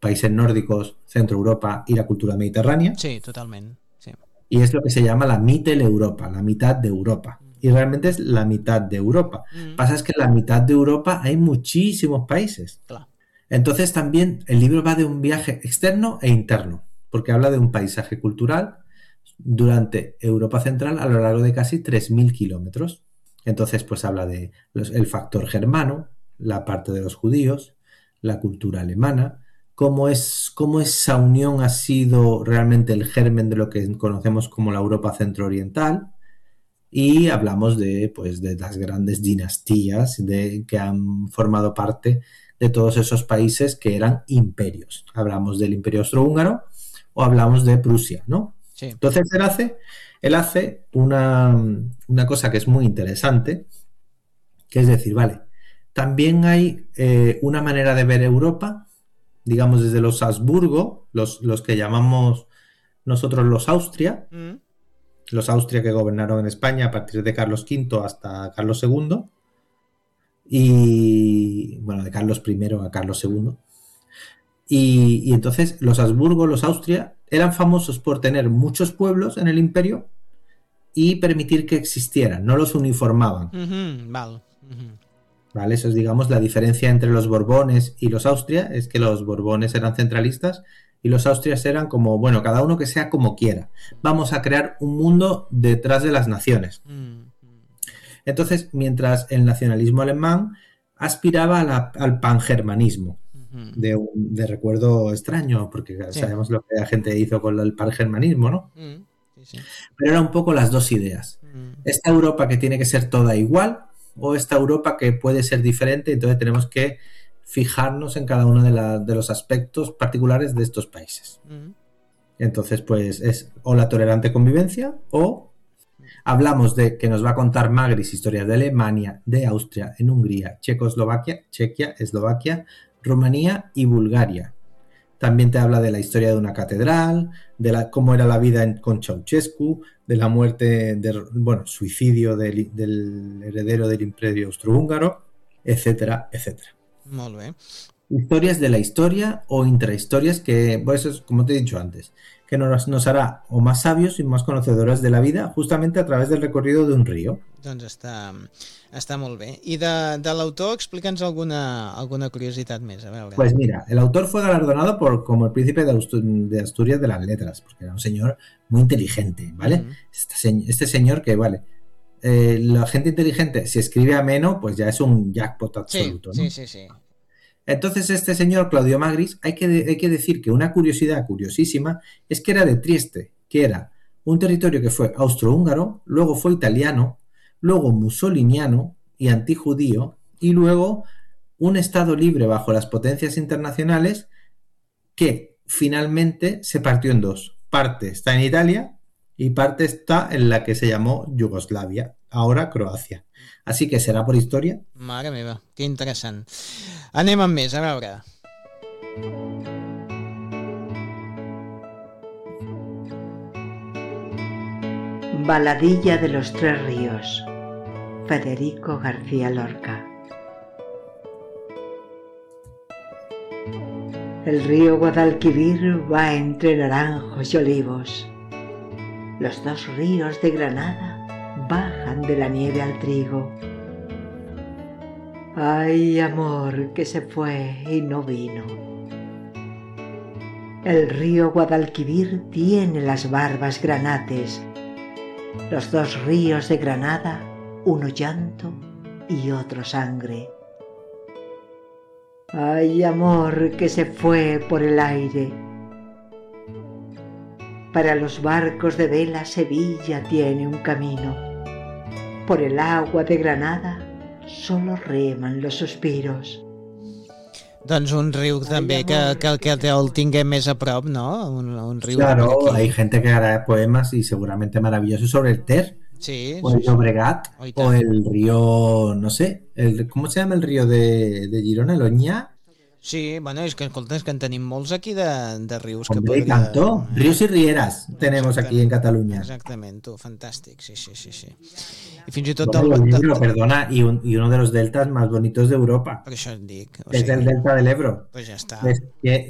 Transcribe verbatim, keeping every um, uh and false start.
países nórdicos, Centro Europa y la cultura mediterránea. Sí, totalmente. Sí. Y es lo que se llama la Mitteleuropa, la mitad de Europa. Y realmente es la mitad de Europa. Mm. Pasa es que en la mitad de Europa hay muchísimos países. Claro. Entonces también el libro va de un viaje externo e interno, porque habla de un paisaje cultural durante Europa Central a lo largo de casi tres mil kilómetros. Entonces pues habla de los, el factor germano, la parte de los judíos, la cultura alemana, cómo, es, cómo esa unión ha sido realmente el germen de lo que conocemos como la Europa centro-oriental, y hablamos de, pues, de las grandes dinastías de, que han formado parte de todos esos países que eran imperios. Hablamos del Imperio Austrohúngaro o hablamos de Prusia, ¿no? Sí. Entonces él hace, él hace una, una cosa que es muy interesante, que es decir, vale, también hay eh, una manera de ver Europa, digamos desde los Habsburgo, los, los que llamamos nosotros los Austria, mm. los Austria que gobernaron en España a partir de Carlos quinto hasta Carlos segundo, y bueno, de Carlos primero a Carlos segundo, y, y entonces los Habsburgo, los Austria, eran famosos por tener muchos pueblos en el imperio y permitir que existieran, no los uniformaban. Uh-huh, vale. Uh-huh. Vale, eso es, digamos, la diferencia entre los Borbones y los Austria, es que los Borbones eran centralistas y los Austrias eran como, bueno, cada uno que sea como quiera. Vamos a crear un mundo detrás de las naciones. Mm. Entonces, mientras el nacionalismo alemán aspiraba a la, al pangermanismo, uh-huh. de, un, de recuerdo extraño, porque sí. sabemos lo que la gente hizo con el pangermanismo, ¿no? Mm. Sí, sí. Pero eran un poco las dos ideas. Mm. Esta Europa que tiene que ser toda igual, o esta Europa que puede ser diferente, entonces tenemos que fijarnos en cada uno de, la, de los aspectos particulares de estos países. Uh-huh. Entonces, pues es o la tolerante convivencia o hablamos de que nos va a contar Magris historias de Alemania, de Austria, en Hungría, Checoslovaquia, Chequia, Eslovaquia, Rumanía y Bulgaria. También te habla de la historia de una catedral, de la, cómo era la vida en, con Ceausescu, de la muerte, de, bueno, suicidio del, del heredero del Imperio Austrohúngaro, etcétera, etcétera. Molt bé. Historias de la historia o intrahistorias que, pues es como te he dicho antes, que nos, nos hará o más sabios y más conocedores de la vida justamente a través del recorrido de un río. Doncs està, està molt bé. I de, de l'autor, explica'ns alguna, alguna curiositat més, a veure. Pues mira, el autor fue galardonado por, como el príncipe de, Austur- de Asturias de las letras, porque era un señor muy inteligente, ¿vale? Uh-huh. Este, este señor que, vale, eh, la gente inteligente, si escribe ameno, pues ya es un jackpot absoluto, sí, ¿no? Sí, sí, sí. Entonces este señor Claudio Magris, hay que, de, hay que decir que una curiosidad curiosísima es que era de Trieste, que era un territorio que fue austrohúngaro, luego fue italiano, luego musoliniano y antijudío, y luego un estado libre bajo las potencias internacionales que finalmente se partió en dos. Parte está en Italia y parte está en la que se llamó Yugoslavia, ahora Croacia. Así que será por historia. Mare meva, que interessant. Anem amb més, a veure. Baladilla de los Tres Ríos, Federico García Lorca. El río Guadalquivir va entre naranjos y olivos. Los dos ríos de Granada bajan de la nieve al trigo. Ay, amor que se fue y no vino. El río Guadalquivir tiene las barbas granates. Los dos ríos de Granada, uno llanto y otro sangre. Ay, amor que se fue por el aire. Para los barcos de vela Sevilla tiene un camino. Por el agua de Granada solo reman los suspiros. Doncs un riu també que, que, que el tinguem més a prop, ¿no? Un, un riu. Claro, hay gente que hará poemas y seguramente maravillosos sobre el Ter, sí, o el sí, Llobregat, sí. o el río, no sé, el, ¿cómo se llama el río de, de Girona? ¿El Oñá? Sí, bueno, és que, escolta, és que en tenim molts aquí de, de rius. Hombre, que podria... tanto. Ríos y rieras tenemos aquí en Cataluña. Exactament, tu, fantàstic, sí, sí, sí, sí. I fins i tot... Bueno, el, libro, perdona, y, un, y uno de los deltas más bonitos de Europa. Per això et dic. O es sigui, el delta del Ebro. Pues ja està. Es que